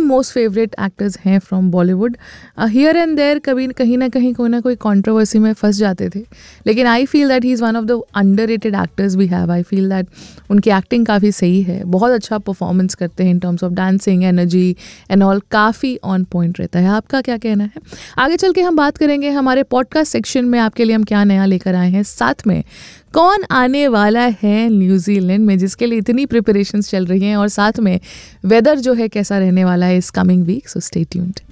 Most favourite actors हैं from Bollywood. Here and there कभी कहीं ना कहीं कोई ना कोई कंट्रोवर्सी में फंस जाते थे, लेकिन I feel that he is one of the underrated actors we have. I feel that उनकी एक्टिंग काफ़ी सही है, बहुत अच्छा परफॉर्मेंस करते हैं in terms of dancing, energy and all, काफ़ी ऑन पॉइंट रहता है. आपका क्या कहना है? आगे चल के हम बात करेंगे हमारे पॉडकास्ट सेक्शन में आपके लिए हम क्या नया लेकर आए हैं, साथ में कौन आने वाला है न्यूजीलैंड में जिसके लिए इतनी प्रिपरेशंस चल रही हैं, और साथ में वेदर जो है कैसा रहने वाला है इस coming week. So stay tuned.